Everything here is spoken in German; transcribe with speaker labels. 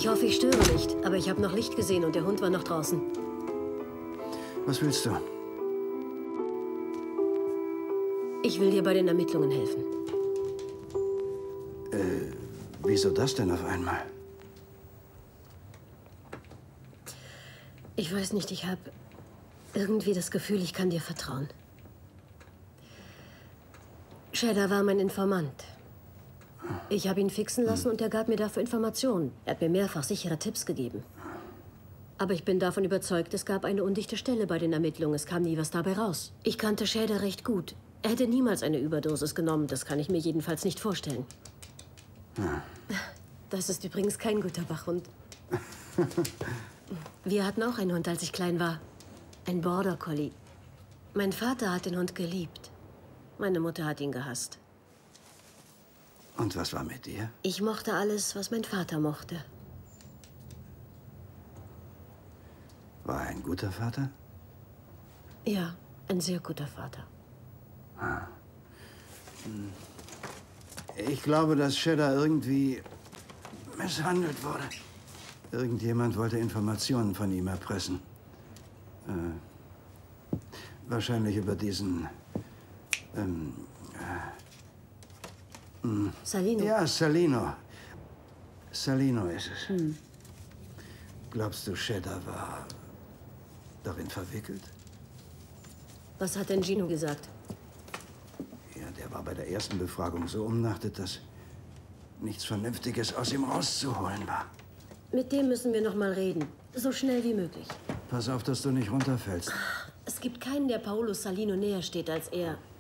Speaker 1: Ich hoffe, ich störe nicht, aber ich habe noch Licht gesehen und der Hund war noch draußen.
Speaker 2: Was willst du?
Speaker 1: Ich will dir bei den Ermittlungen helfen.
Speaker 2: Wieso das denn auf einmal?
Speaker 1: Ich weiß nicht, ich habe irgendwie das Gefühl, ich kann dir vertrauen. Cheddar war mein Informant. Ich habe ihn fixen lassen und er gab mir dafür Informationen. Er hat mir mehrfach sichere Tipps gegeben. Aber ich bin davon überzeugt, es gab eine undichte Stelle bei den Ermittlungen. Es kam nie was dabei raus. Ich kannte Cheddar recht gut. Er hätte niemals eine Überdosis genommen. Das kann ich mir jedenfalls nicht vorstellen. Das ist übrigens kein guter Wachhund. Wir hatten auch einen Hund, als ich klein war. Ein Border Collie. Mein Vater hat den Hund geliebt. Meine Mutter hat ihn gehasst.
Speaker 2: Und was war mit dir?
Speaker 1: Ich mochte alles, was mein Vater mochte.
Speaker 2: War er ein guter Vater?
Speaker 1: Ja, ein sehr guter Vater.
Speaker 2: Ich glaube, dass Cheddar irgendwie misshandelt wurde. Irgendjemand wollte Informationen von ihm erpressen. Wahrscheinlich über diesen...
Speaker 1: Salino?
Speaker 2: Ja, Salino. Salino ist es. Glaubst du, Cheddar war darin verwickelt?
Speaker 1: Was hat denn Gino gesagt?
Speaker 2: Ja, der war bei der ersten Befragung so umnachtet, dass nichts Vernünftiges aus ihm rauszuholen war.
Speaker 1: Mit dem müssen wir noch mal reden. So schnell wie möglich.
Speaker 2: Pass auf, dass du nicht runterfällst.
Speaker 1: Es gibt keinen, der Paolo Salino näher steht als er.